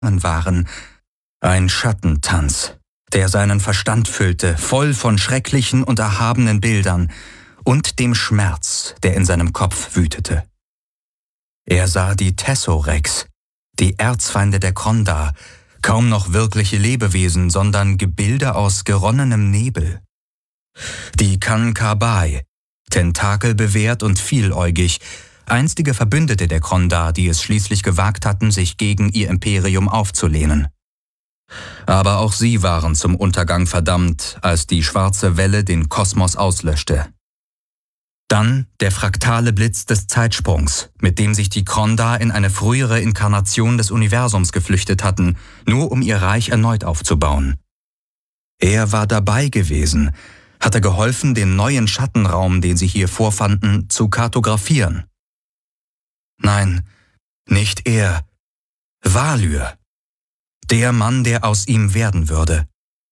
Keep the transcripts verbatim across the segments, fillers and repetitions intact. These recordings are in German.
waren. Ein Schattentanz, der seinen Verstand füllte, voll von schrecklichen und erhabenen Bildern und dem Schmerz, der in seinem Kopf wütete. Er sah die Tessorex, die Erzfeinde der Kronda, kaum noch wirkliche Lebewesen, sondern Gebilde aus geronnenem Nebel. Die Kankabai, tentakelbewehrt und vieläugig, einstige Verbündete der Kronda, die es schließlich gewagt hatten, sich gegen ihr Imperium aufzulehnen. Aber auch sie waren zum Untergang verdammt, als die schwarze Welle den Kosmos auslöschte. Dann der fraktale Blitz des Zeitsprungs, mit dem sich die Kronda in eine frühere Inkarnation des Universums geflüchtet hatten, nur um ihr Reich erneut aufzubauen. Er war dabei gewesen, hatte geholfen, den neuen Schattenraum, den sie hier vorfanden, zu kartografieren. Nein, nicht er. Valyr. Der Mann, der aus ihm werden würde.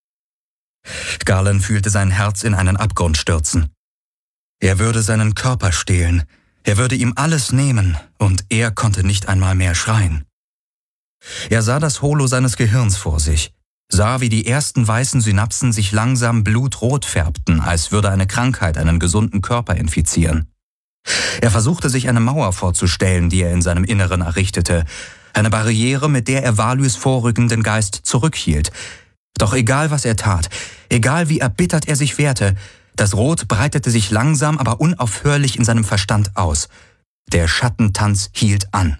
Galen fühlte sein Herz in einen Abgrund stürzen. Er würde seinen Körper stehlen, er würde ihm alles nehmen, und er konnte nicht einmal mehr schreien. Er sah das Holo seines Gehirns vor sich, sah, wie die ersten weißen Synapsen sich langsam blutrot färbten, als würde eine Krankheit einen gesunden Körper infizieren. Er versuchte sich eine Mauer vorzustellen, die er in seinem Inneren errichtete, eine Barriere, mit der er Valyrs vorrückenden Geist zurückhielt. Doch egal, was er tat, egal wie erbittert er sich wehrte, das Rot breitete sich langsam, aber unaufhörlich in seinem Verstand aus. Der Schattentanz hielt an.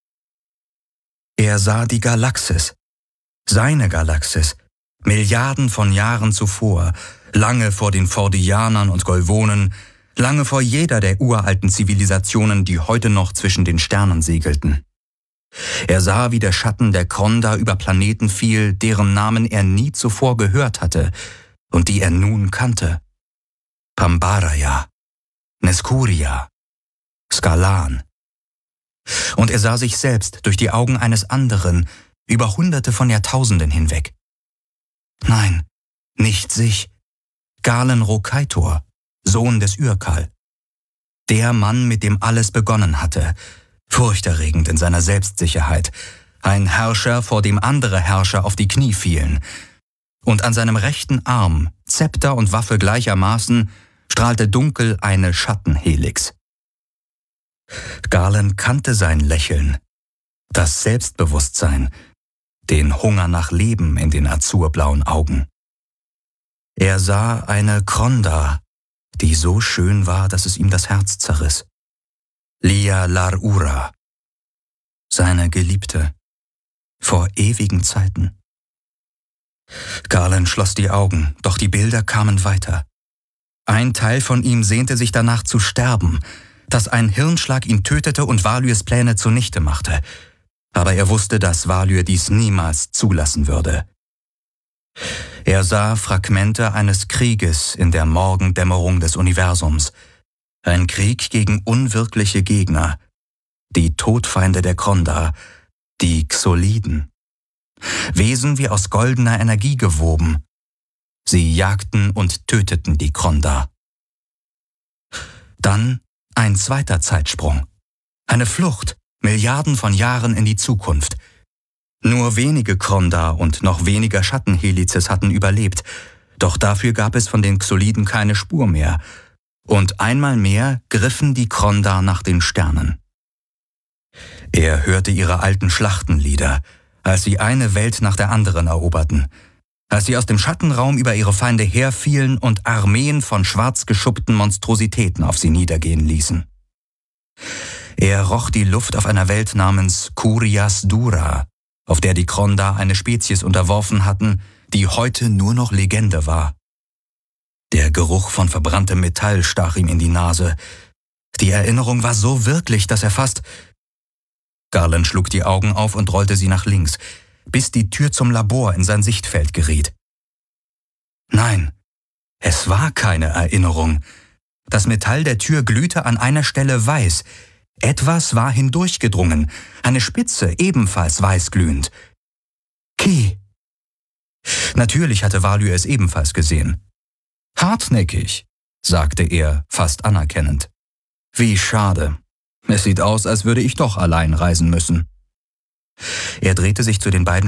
Er sah die Galaxis. Seine Galaxis. Milliarden von Jahren zuvor, lange vor den Fordianern und Golvonen, lange vor jeder der uralten Zivilisationen, die heute noch zwischen den Sternen segelten. Er sah, wie der Schatten der Kronda über Planeten fiel, deren Namen er nie zuvor gehört hatte und die er nun kannte. Pambaraya, Neskuria, Skalan. Und er sah sich selbst durch die Augen eines anderen, über Hunderte von Jahrtausenden hinweg. Nein, nicht sich. Galen Rokaitor, Sohn des Urkal. Der Mann, mit dem alles begonnen hatte, furchterregend in seiner Selbstsicherheit, ein Herrscher, vor dem andere Herrscher auf die Knie fielen. Und an seinem rechten Arm, Zepter und Waffe gleichermaßen, strahlte dunkel eine Schattenhelix. Galen kannte sein Lächeln, das Selbstbewusstsein, den Hunger nach Leben in den azurblauen Augen. Er sah eine Kronda, die so schön war, dass es ihm das Herz zerriss. Lia Lar-Ura, seine Geliebte, vor ewigen Zeiten. Galen schloss die Augen, doch die Bilder kamen weiter. Ein Teil von ihm sehnte sich danach zu sterben, dass ein Hirnschlag ihn tötete und Valyrs Pläne zunichte machte. Aber er wusste, dass Valyr dies niemals zulassen würde. Er sah Fragmente eines Krieges in der Morgendämmerung des Universums. Ein Krieg gegen unwirkliche Gegner, die Todfeinde der Kronda, die Xoliden. Wesen wie aus goldener Energie gewoben. Sie jagten und töteten die Kronda. Dann ein zweiter Zeitsprung. Eine Flucht, Milliarden von Jahren in die Zukunft. Nur wenige Kronda und noch weniger Schattenhelizes hatten überlebt, doch dafür gab es von den Xoliden keine Spur mehr. Und einmal mehr griffen die Kronda nach den Sternen. Er hörte ihre alten Schlachtenlieder, als sie eine Welt nach der anderen eroberten, als sie aus dem Schattenraum über ihre Feinde herfielen und Armeen von schwarz geschuppten Monstrositäten auf sie niedergehen ließen. Er roch die Luft auf einer Welt namens Kurias Dura, auf der die Kronda eine Spezies unterworfen hatten, die heute nur noch Legende war. Der Geruch von verbranntem Metall stach ihm in die Nase. Die Erinnerung war so wirklich, dass er fast... Galen schlug die Augen auf und rollte sie nach links, bis die Tür zum Labor in sein Sichtfeld geriet. Nein, es war keine Erinnerung. Das Metall der Tür glühte an einer Stelle weiß. Etwas war hindurchgedrungen, eine Spitze ebenfalls weißglühend. Ki. Natürlich hatte Valyr es ebenfalls gesehen. Hartnäckig, sagte er, fast anerkennend. Wie schade. Es sieht aus, als würde ich doch allein reisen müssen. Er drehte sich zu den beiden